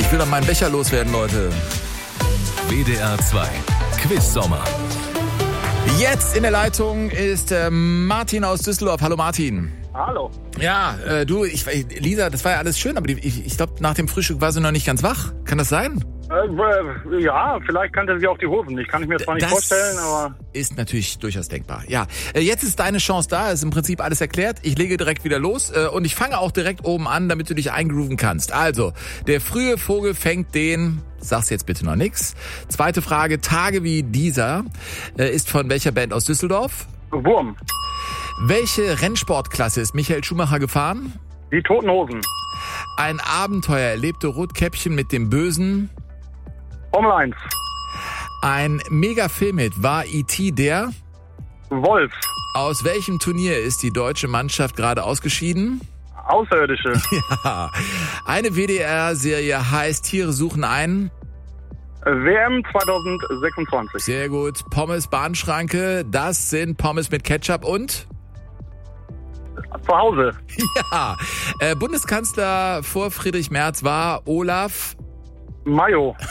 Ich will doch meinen Becher loswerden, Leute. WDR 2 Quiz-Sommer. Jetzt in der Leitung ist Martin aus Düsseldorf. Hallo Martin. Hallo. Ja, Lisa, das war ja alles schön, aber ich glaube, nach dem Frühstück war sie noch nicht ganz wach. Kann das sein? Ja, vielleicht kannte sie auch die Hosen nicht. Kann ich mir zwar nicht vorstellen, aber... ist natürlich durchaus denkbar. Ja, jetzt ist deine Chance da. Ist im Prinzip alles erklärt. Ich lege direkt wieder los und ich fange auch direkt oben an, damit du dich eingrooven kannst. Also, der frühe Vogel fängt den... Sag's jetzt bitte noch nix. Zweite Frage, Tage wie dieser ist von welcher Band aus Düsseldorf? Wurm. Welche Rennsportklasse ist Michael Schumacher gefahren? Die Toten Hosen. Ein Abenteuer erlebte Rotkäppchen mit dem Bösen. Formel 1. Ein Mega-Filmhit war E.T. der? Wolf. Aus welchem Turnier ist die deutsche Mannschaft gerade ausgeschieden? Außerirdische. Ja. Eine WDR-Serie heißt Tiere suchen einen. WM 2026. Sehr gut. Pommes Bahnschranke, das sind Pommes mit Ketchup und? Zu Hause. Ja. Bundeskanzler vor Friedrich Merz war Olaf Mayo.